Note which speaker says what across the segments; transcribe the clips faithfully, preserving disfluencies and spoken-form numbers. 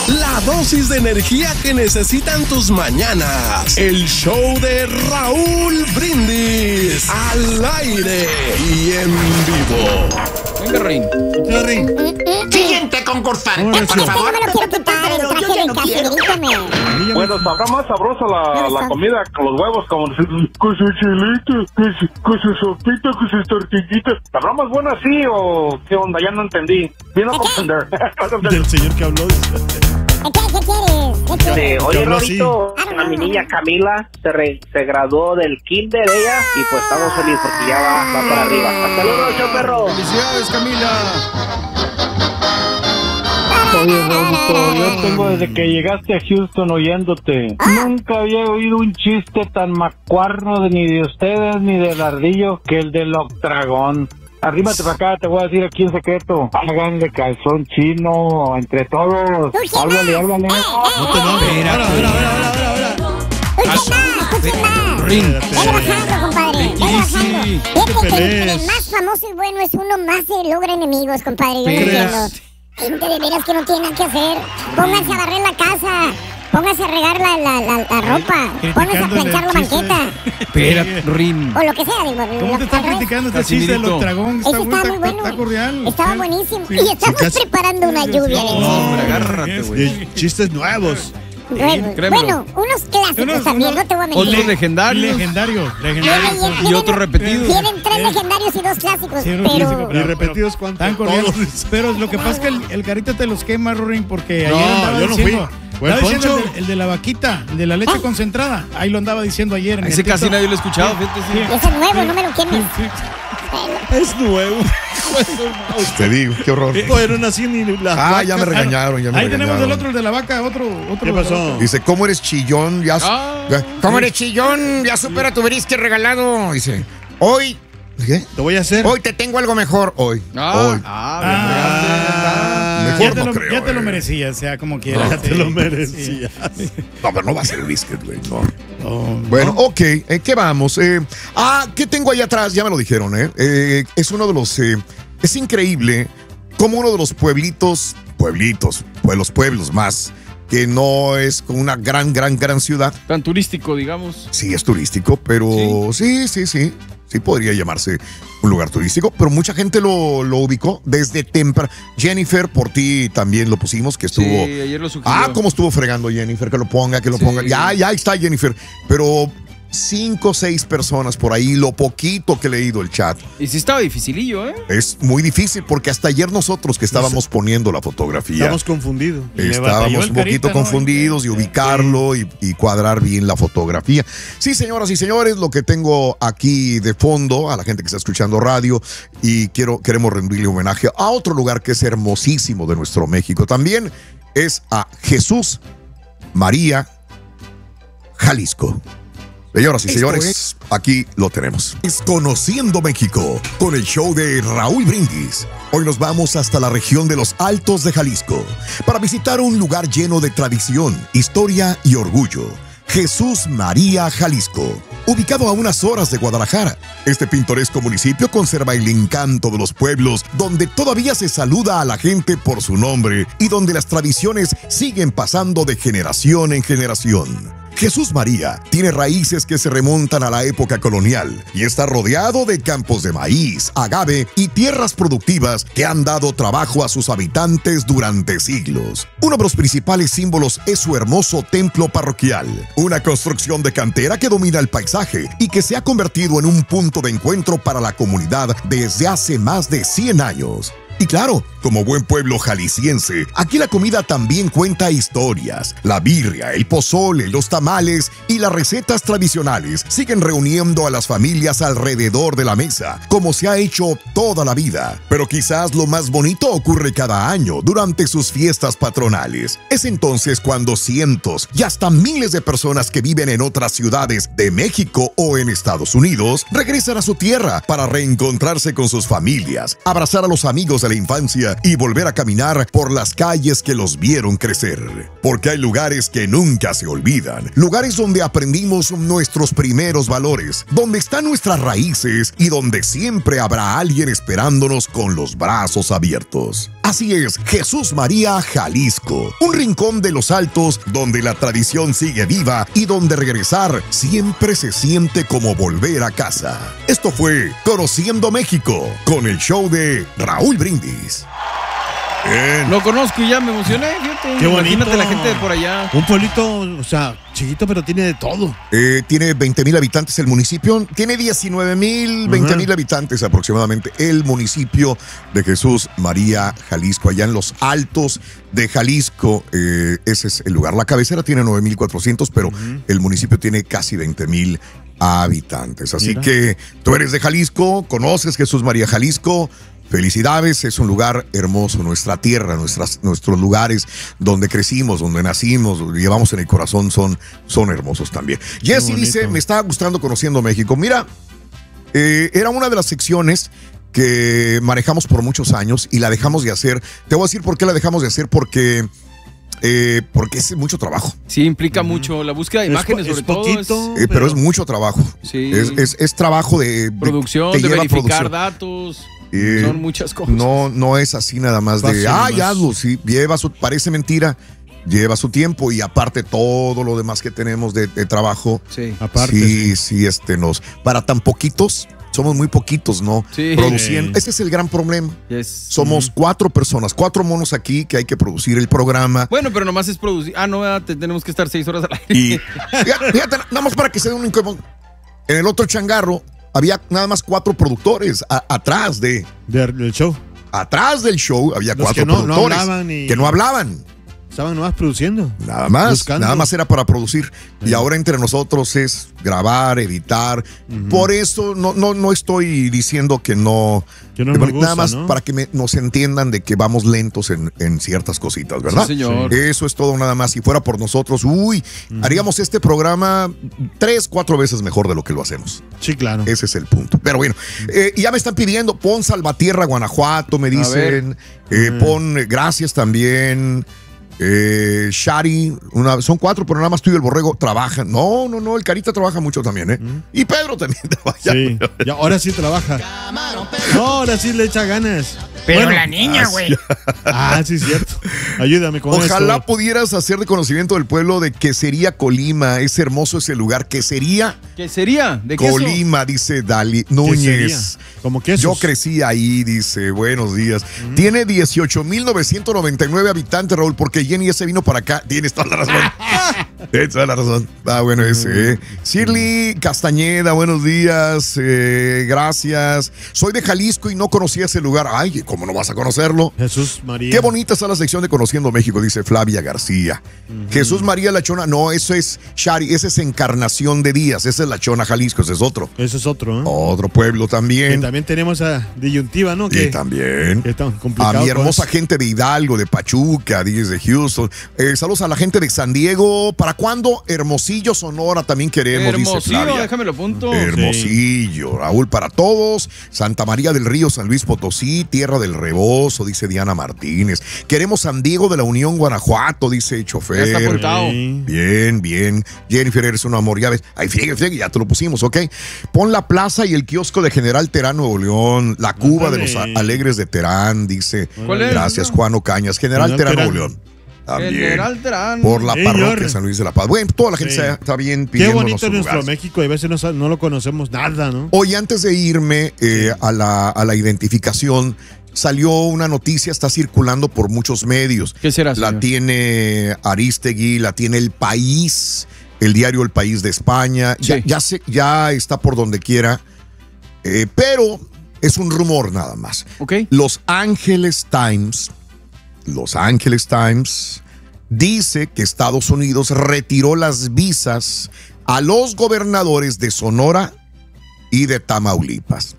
Speaker 1: La dosis de energía que necesitan tus mañanas. El show de Raúl Brindis. Al aire y en vivo.
Speaker 2: Venga, Rin.
Speaker 3: Venga, Rin.
Speaker 4: Siguiente concursante, por favor.
Speaker 5: No me lo quiero quitar, el traje de casa, grítame.
Speaker 6: Bueno, sabrá más sabrosa la, la comida con los huevos, como con su chilito, con su, con su sopita, con sus tortillitas. ¿Sabrá más buena así o qué onda? Ya no entendí. Vino a comprender.
Speaker 3: Del señor que habló.
Speaker 5: ¿Qué, qué quieres? ¿Qué quieres?
Speaker 7: Sí, oye, Rorito, a mi niña Camila se, re, se graduó del kinder ella y pues estamos felices porque ya va, va para arriba. Hasta luego, show perro.
Speaker 2: Felicidades, Camila.
Speaker 6: Oye, Rorito, yo tengo desde que llegaste a Houston oyéndote. Nunca había oído un chiste tan macuarro de, ni de ustedes ni del ardillo que el del octragón. Arrímate para acá, te voy a decir aquí en secreto. Háganle calzón chino entre todos. Háblale, háblale.
Speaker 3: No te enojes.
Speaker 2: Espera,
Speaker 3: Ahora, ahora, ahora, ahora, ahora.
Speaker 5: Escuchen más, escuchen más.
Speaker 2: Rin.
Speaker 5: Vele bajando, compadre. Vele bajando.
Speaker 2: Easy.
Speaker 5: Fíjate que el,
Speaker 3: pelees.
Speaker 5: el más famoso y bueno es uno más se logra enemigos, compadre. Yo no entiendo. Gente de veras que no tiene nada que hacer. Pónganse a barrer la casa. Póngase a regar la, la, la, la ropa. Póngase a planchar la banqueta.
Speaker 2: Espera, Rin.
Speaker 5: O lo que sea, digo.
Speaker 3: ¿Cómo
Speaker 5: lo-
Speaker 3: te están
Speaker 5: al revés.
Speaker 3: criticando este
Speaker 2: Casimiro.
Speaker 3: chiste del octragón?
Speaker 5: Ese estaba muy bueno.
Speaker 3: Está cordial.
Speaker 5: Estaba buenísimo.
Speaker 3: Sí.
Speaker 5: Y estamos
Speaker 3: Casi-
Speaker 5: preparando una lluvia.
Speaker 3: Sí,
Speaker 5: de
Speaker 2: No,
Speaker 5: verdad.
Speaker 2: hombre, agárrate, güey.
Speaker 3: Y chistes nuevos.
Speaker 5: Nuevos.
Speaker 2: créemelo.
Speaker 5: Bueno, unos clásicos
Speaker 3: Unos-
Speaker 5: también,
Speaker 3: unos-
Speaker 5: no te voy a mentir.
Speaker 2: Otros legendarios.
Speaker 3: Legendario.
Speaker 5: Vienen-
Speaker 3: Legendario.
Speaker 5: vienen-
Speaker 2: Y otro repetido.
Speaker 5: Vienen tres legendarios y dos clásicos,
Speaker 3: Sí, unos clásicos,
Speaker 5: pero...
Speaker 3: ¿Y repetidos cuántos? Tan cordiales. Pero lo que pasa es que el, el carita te los quema, Rorín, porque
Speaker 8: No,
Speaker 3: ayer andaba
Speaker 8: yo no
Speaker 3: diciendo...
Speaker 8: fui. Fue
Speaker 3: Estaba
Speaker 8: el
Speaker 3: diciendo
Speaker 8: Poncho.
Speaker 3: el, de, el de la vaquita, el de la leche concentrada. Ahí lo andaba diciendo ayer. En
Speaker 2: Ese
Speaker 3: el
Speaker 2: casi
Speaker 3: TikTok.
Speaker 2: nadie lo ha escuchado, fíjate, sí.
Speaker 5: Ese es nuevo, no me lo quemes.
Speaker 8: Es nuevo.
Speaker 9: Te digo, qué horror.
Speaker 8: Todavía no nací ni las
Speaker 9: Ah, ya me
Speaker 8: vacas.
Speaker 9: regañaron, ya me
Speaker 3: Ahí tenemos
Speaker 9: regañaron.
Speaker 3: el otro, el de la vaca, otro. otro
Speaker 8: ¿Qué pasó?
Speaker 9: Dice, ¿cómo eres chillón? Ya,
Speaker 2: Ah.
Speaker 9: ya- ¿Cómo eres chillón? Ya supera tu brisket regalado. Dice, hoy, ¿qué?
Speaker 8: Te voy a hacer.
Speaker 9: Hoy te tengo algo mejor. Hoy,
Speaker 2: Ah,
Speaker 9: hoy.
Speaker 2: ah,
Speaker 3: Ah,
Speaker 9: Mejor
Speaker 3: ya te,
Speaker 9: no
Speaker 3: lo,
Speaker 9: creo,
Speaker 3: ya te lo
Speaker 9: eh.
Speaker 3: merecías, sea como quieras.
Speaker 8: Ya te lo merecías.
Speaker 9: No, pero no va a ser brisket, güey. No.
Speaker 3: Oh,
Speaker 9: Bueno, ok, ¿en qué vamos? Eh, ah, ¿qué tengo allá atrás? Ya me lo dijeron, ¿eh? Eh, es uno de los... eh, es increíble como uno de los pueblitos, pueblitos, pues los pueblos más, que no es con una gran, gran, gran ciudad.
Speaker 2: tan turístico, digamos.
Speaker 9: Sí, es turístico, pero sí, sí, sí. Sí podría llamarse un lugar turístico, pero mucha gente lo, lo ubicó desde temprano. Jennifer, por ti también lo pusimos, que estuvo...
Speaker 2: Sí, ayer lo sugirió.
Speaker 9: Ah, cómo estuvo fregando Jennifer, que lo ponga, que lo
Speaker 2: Sí.
Speaker 9: ponga. Ya, ya está Jennifer. Pero cinco o seis personas por ahí, lo poquito que he leído el chat.
Speaker 2: Y sí estaba dificilillo, ¿eh?
Speaker 9: Es muy difícil porque hasta ayer nosotros que estábamos poniendo la fotografía,
Speaker 8: Estamos confundidos.
Speaker 3: Le batalló
Speaker 9: estábamos
Speaker 3: el
Speaker 9: un
Speaker 3: Carita,
Speaker 9: poquito
Speaker 3: ¿no?
Speaker 9: confundidos y ubicarlo y, y cuadrar bien la fotografía. Sí, señoras y señores, lo que tengo aquí de fondo a la gente que está escuchando radio y quiero, queremos rendirle homenaje a otro lugar que es hermosísimo de nuestro México también, es a Jesús María, Jalisco. Señoras y señores, aquí lo tenemos. Es Conociendo México, con el show de Raúl Brindis. Hoy nos vamos hasta la región de los Altos de Jalisco para visitar un lugar lleno de tradición, historia y orgullo. Jesús María, Jalisco. Ubicado a unas horas de Guadalajara, este pintoresco municipio conserva el encanto de los pueblos, donde todavía se saluda a la gente por su nombre y donde las tradiciones siguen pasando de generación en generación. Jesús María tiene raíces que se remontan a la época colonial y está rodeado de campos de maíz, agave y tierras productivas que han dado trabajo a sus habitantes durante siglos. Uno de los principales símbolos es su hermoso templo parroquial, una construcción de cantera que domina el paisaje y que se ha convertido en un punto de encuentro para la comunidad desde hace más de cien años. Y claro, como buen pueblo jalisciense, aquí la comida también cuenta historias. La birria, el pozole, los tamales y las recetas tradicionales siguen reuniendo a las familias alrededor de la mesa, como se ha hecho toda la vida. Pero quizás lo más bonito ocurre cada año durante sus fiestas patronales. Es entonces cuando cientos y hasta miles de personas que viven en otras ciudades de México o en Estados Unidos regresan a su tierra para reencontrarse con sus familias, abrazar a los amigos de a la infancia y volver a caminar por las calles que los vieron crecer. Porque hay lugares que nunca se olvidan, lugares donde aprendimos nuestros primeros valores, donde están nuestras raíces y donde siempre habrá alguien esperándonos con los brazos abiertos. Así es, Jesús María, Jalisco, un rincón de los Altos donde la tradición sigue viva y donde regresar siempre se siente como volver a casa. Esto fue Conociendo México con el show de Raúl Brindis.
Speaker 2: Bien. Lo conozco y ya me emocioné, fíjate.
Speaker 8: Qué bonito.
Speaker 2: Imagínate la gente de por allá.
Speaker 8: Un pueblito, o sea, chiquito, pero tiene de todo.
Speaker 9: Eh, tiene veinte mil habitantes el municipio. Tiene diecinueve mil, veinte mil habitantes aproximadamente. El municipio de Jesús María, Jalisco, allá en los Altos de Jalisco. Eh, ese es el lugar. La cabecera tiene nueve mil cuatrocientos, pero uh-huh. el municipio tiene casi veinte mil habitantes. Así Mira. que tú eres de Jalisco, conoces Jesús María, Jalisco. Felicidades, es un lugar hermoso, nuestra tierra, nuestras, nuestros lugares donde crecimos, donde nacimos, donde llevamos en el corazón son, son hermosos también. Jessy dice, me está gustando Conociendo México. Mira, eh, era una de las secciones que manejamos por muchos años y la dejamos de hacer. Te voy a decir por qué la dejamos de hacer, porque... Eh, porque es mucho trabajo.
Speaker 2: Sí, implica uh-huh. mucho la búsqueda de imágenes, es, sobre es todo.
Speaker 9: Poquito, es, eh, pero, pero es mucho trabajo.
Speaker 2: Sí.
Speaker 9: Es, es, es trabajo de...
Speaker 2: Producción,
Speaker 9: de,
Speaker 2: de verificar datos... Eh, Son muchas cosas.
Speaker 9: No, no es así nada más de, Fácil, ah, ya, sí, lleva su, parece mentira, lleva su tiempo y aparte todo lo demás que tenemos de, de trabajo.
Speaker 2: Sí,
Speaker 9: aparte. Sí, sí, sí, este nos, para tan poquitos, somos muy poquitos, ¿no?
Speaker 2: Sí.
Speaker 9: Produciendo. Ese es el gran problema.
Speaker 2: Yes.
Speaker 9: Somos mm. cuatro personas, cuatro monos aquí que hay que producir el programa.
Speaker 2: Bueno, pero nomás es producir. Ah, no, te, tenemos que estar seis horas al aire.
Speaker 9: Y fíjate, fíjate, nada más para que se den un incómodo. En el otro changarro había nada más cuatro productores a, atrás de,
Speaker 8: de, del show.
Speaker 9: Atrás del show había
Speaker 8: Los
Speaker 9: cuatro
Speaker 8: que no,
Speaker 9: productores
Speaker 8: no y...
Speaker 9: que no hablaban.
Speaker 8: Estaban nomás produciendo.
Speaker 9: Nada más,
Speaker 8: buscando.
Speaker 9: nada más era para producir.
Speaker 8: Sí.
Speaker 9: Y ahora entre nosotros es grabar, editar. Uh-huh. Por eso no, no, no estoy diciendo que no.
Speaker 8: Que no
Speaker 9: que
Speaker 8: nos
Speaker 9: nada
Speaker 8: gusta,
Speaker 9: más
Speaker 8: ¿no?
Speaker 9: para que me, nos entiendan de que vamos lentos en, en ciertas cositas, ¿verdad?
Speaker 2: Sí, señor.
Speaker 9: Eso es todo nada más. Si fuera por nosotros, uy, uh-huh. haríamos este programa tres, cuatro veces mejor de lo que lo hacemos.
Speaker 8: Sí, claro.
Speaker 9: Ese es el punto. Pero bueno, eh, ya me están pidiendo, pon Salvatierra, Guanajuato, me dicen. Eh, uh-huh. Pon, gracias también. Eh, Shari, una, son cuatro, pero nada más tú y el Borrego trabajan. No, no, no, el Carita trabaja mucho también, ¿eh? Mm. Y Pedro también trabaja.
Speaker 8: Sí, ya, ahora sí trabaja. No, ahora sí le echa ganas.
Speaker 10: Pero bueno, la niña, güey.
Speaker 8: Ah, sí, cierto. Ayúdame con
Speaker 9: Ojalá
Speaker 8: esto.
Speaker 9: pudieras hacer de conocimiento del pueblo de que sería Colima. Es hermoso ese lugar. ¿Qué sería?
Speaker 2: ¿Qué sería? ¿De queso?
Speaker 9: Colima, dice Dali Núñez.
Speaker 8: Como quesos.
Speaker 9: Yo crecí ahí, dice. Buenos días. Mm. Tiene dieciocho mil novecientos noventa y nueve habitantes, Raúl, porque Jenny ya se vino para acá. Tienes toda la razón. Tienes toda la razón. Ah, bueno, ese. Eh. Shirley Castañeda, buenos días. Eh, gracias. Soy de Jalisco y no conocía ese lugar. Ay, ¿cómo no vas a conocerlo?
Speaker 8: Jesús María.
Speaker 9: Qué bonita está la sección de Conociendo México, dice Flavia García. Uh-huh. Jesús María La Chona. No, eso es Shari. Esa es Encarnación de Díaz. Esa es La Chona, Jalisco. Ese es otro.
Speaker 8: Ese es otro, ¿eh?
Speaker 9: Otro pueblo también.
Speaker 8: Que también tenemos a Disyuntiva, ¿no?
Speaker 9: Que
Speaker 8: que
Speaker 9: también.
Speaker 8: Que está complicado.
Speaker 9: A mi hermosa
Speaker 8: pues.
Speaker 9: gente de Hidalgo, de Pachuca, desde Houston. Eh, saludos a la gente de San Diego. ¿Para cuándo? Hermosillo, Sonora también queremos,
Speaker 2: Hermosillo,
Speaker 9: dice Flavia.
Speaker 2: déjamelo punto.
Speaker 9: Hermosillo, sí. Raúl, para todos. Santa María del Río, San Luis Potosí, Tierra del Rebozo, dice Diana Martínez. Queremos San Diego de la Unión, Guanajuato, dice Chofer.
Speaker 2: Ya está apuntado.
Speaker 9: Sí. Bien, bien. Jennifer, eres un amor. Ya ves. Ay, friegue, friegue, ya te lo pusimos, ¿ok? Pon la plaza y el kiosco de General Terán, Nuevo León. La Cuba Dale. de los Alegres de Terán, dice.
Speaker 2: ¿Cuál es?
Speaker 9: Gracias, Juan Ocañas. General, General Terán, Nuevo León. También.
Speaker 2: General Terán.
Speaker 9: Por la
Speaker 8: Señor.
Speaker 9: parroquia San Luis de la Paz. Bueno, toda la gente sí. está bien pidiendo.
Speaker 8: Qué bonito es nuestro México. Y a veces no, no lo conocemos nada, ¿no?
Speaker 9: Hoy, antes de irme eh, a, la, a la identificación, salió una noticia, está circulando por muchos medios.
Speaker 2: ¿Qué será, señor?
Speaker 9: La tiene Aristegui, la tiene El País, el diario El País de España. Sí. Ya, ya, se, ya está por donde quiera. Eh, pero es un rumor nada más.
Speaker 2: Okay.
Speaker 9: Los Angeles Times, Los Angeles Times dice que Estados Unidos retiró las visas a los gobernadores de Sonora y de Tamaulipas.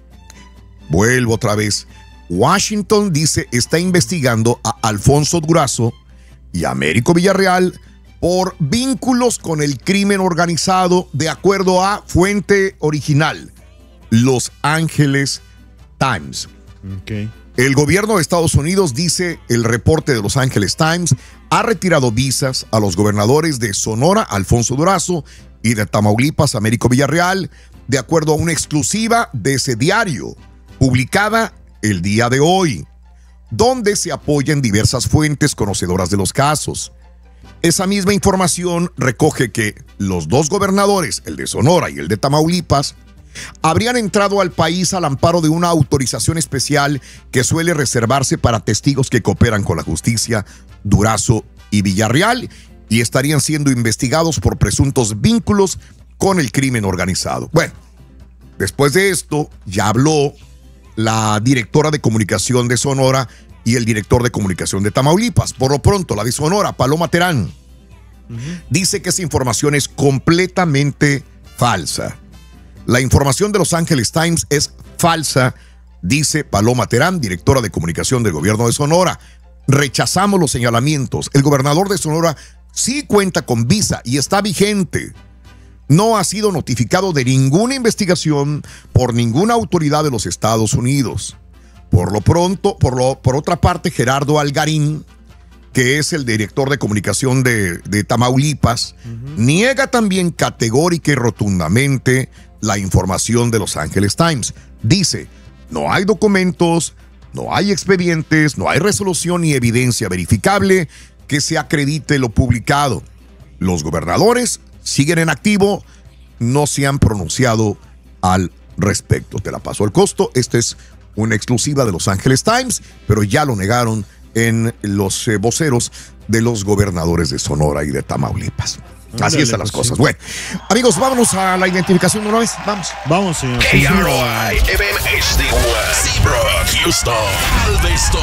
Speaker 9: Vuelvo otra vez. Washington dice está investigando a Alfonso Durazo y a Américo Villarreal por vínculos con el crimen organizado, de acuerdo a fuente original, Los Angeles Times.
Speaker 8: Okay.
Speaker 9: El gobierno de Estados Unidos, dice el reporte de Los Angeles Times, ha retirado visas a los gobernadores de Sonora, Alfonso Durazo, y de Tamaulipas, Américo Villarreal, de acuerdo a una exclusiva de ese diario, publicada el día de hoy, donde se apoyan diversas fuentes conocedoras de los casos. Esa misma información recoge que los dos gobernadores, el de Sonora y el de Tamaulipas, habrían entrado al país al amparo de una autorización especial que suele reservarse para testigos que cooperan con la justicia, Durazo y Villarreal, y estarían siendo investigados por presuntos vínculos con el crimen organizado. Bueno, después de esto ya habló la directora de comunicación de Sonora y el director de comunicación de Tamaulipas. Por lo pronto, la de Sonora, Paloma Terán, uh-huh. dice que esa información es completamente falsa. La información de Los Angeles Times es falsa, dice Paloma Terán, directora de comunicación del gobierno de Sonora. Rechazamos los señalamientos. El gobernador de Sonora sí cuenta con visa y está vigente. No ha sido notificado de ninguna investigación por ninguna autoridad de los Estados Unidos. Por lo pronto, por, lo, por otra parte, Gerardo Algarín, que es el director de comunicación de, de Tamaulipas, uh-huh. niega también categórica y rotundamente la información de Los Angeles Times. Dice, no hay documentos, no hay expedientes, no hay resolución ni evidencia verificable que se acredite lo publicado. Los gobernadores siguen en activo, no se han pronunciado al respecto. Te la paso al costo. Esta es una exclusiva de Los Angeles Times, pero ya lo negaron en los eh, voceros de los gobernadores de Sonora y de Tamaulipas. Así están las cosas. Bueno, amigos, vámonos a la identificación de una vez. Vamos.
Speaker 8: Vamos, señor.
Speaker 1: K R O I, M M H D one, Seabrook, Houston, Alveston.